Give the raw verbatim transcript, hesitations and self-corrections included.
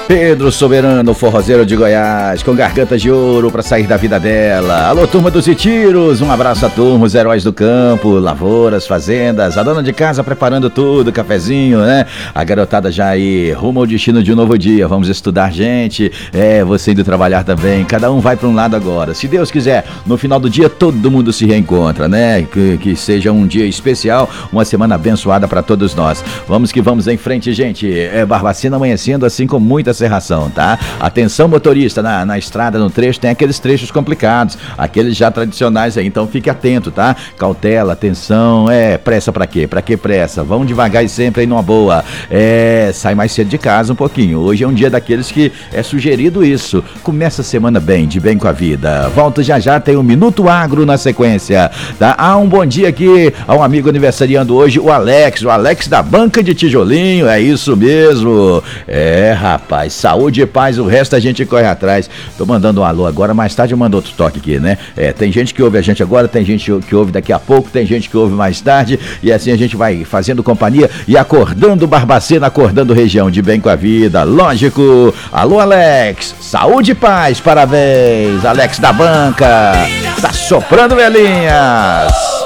Pedro Soberano, forrozeiro de Goiás, com gargantas de ouro pra sair da vida dela. Alô, turma dos Retiros, um abraço a turma, os heróis do campo, lavouras, fazendas, a dona de casa preparando tudo, cafezinho, né? A garotada já aí, rumo ao destino de um novo dia. Vamos estudar, gente. É, você indo trabalhar também. Cada um vai pra um lado agora. Se Deus quiser, no final do dia todo mundo se reencontra, né? Que, que seja um dia especial, uma semana abençoada pra todos nós. Vamos que vamos em frente, gente. É Barbacena amanhecendo assim com muita serração, tá? Atenção, motorista, na, na estrada, no trecho, tem aqueles trechos complicados, aqueles já tradicionais aí, então fique atento, tá? Cautela, atenção, é, pressa pra quê? Pra que pressa? Vão devagar e sempre aí numa boa. É, sai mais cedo de casa um pouquinho. Hoje é um dia daqueles que é sugerido isso. Começa a semana bem, de bem com a vida. Volta já já, tem um Minuto Agro na sequência, tá? Ah, um bom dia aqui a um amigo aniversariando hoje, o Alex, o Alex da Banca de Tijolinho, é isso mesmo. É, rapaz, saúde e paz, o resto a gente corre atrás. Tô mandando um alô agora, mais tarde eu mando outro toque aqui, né? É, tem gente que ouve a gente agora, tem gente que ouve daqui a pouco, tem gente que ouve mais tarde, e assim a gente vai fazendo companhia e acordando Barbacena, acordando região de bem com a vida, lógico. Alô, Alex, saúde e paz, parabéns, Alex da Banca, tá soprando velhinhas.